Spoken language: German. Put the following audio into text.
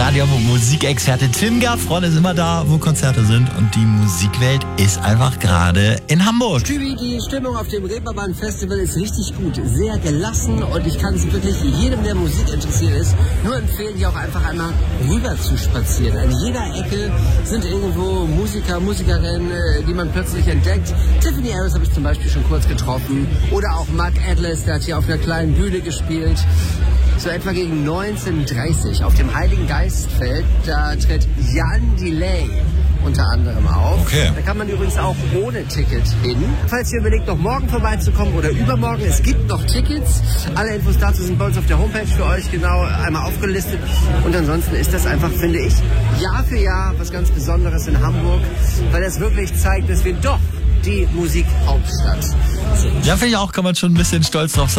Radio Musikexperte Tim Gaffron ist immer da, wo Konzerte sind, und die Musikwelt ist einfach gerade in Hamburg. Stübi, die Stimmung auf dem Reeperbahn Festival ist richtig gut, sehr gelassen, und ich kann es wirklich jedem, der Musik interessiert ist, nur empfehlen, hier auch einfach einmal rüber zu spazieren. An jeder Ecke sind irgendwo Musiker, Musikerinnen, die man plötzlich entdeckt. Tiffany Harris habe ich zum Beispiel schon kurz getroffen, oder auch Mark Atlas, der hat hier auf einer kleinen Bühne gespielt. So etwa gegen 19:30 auf dem Heiligen Geistfeld, da tritt Jan Delay unter anderem auf. Okay. Da kann man übrigens auch ohne Ticket hin. Falls ihr überlegt, noch morgen vorbeizukommen oder übermorgen, es gibt noch Tickets. Alle Infos dazu sind bei uns auf der Homepage für euch genau einmal aufgelistet. Und ansonsten ist das einfach, finde ich, Jahr für Jahr was ganz Besonderes in Hamburg, weil das wirklich zeigt, dass wir doch die Musikhauptstadt sind. Ja, finde ich auch, kann man schon ein bisschen stolz drauf sein.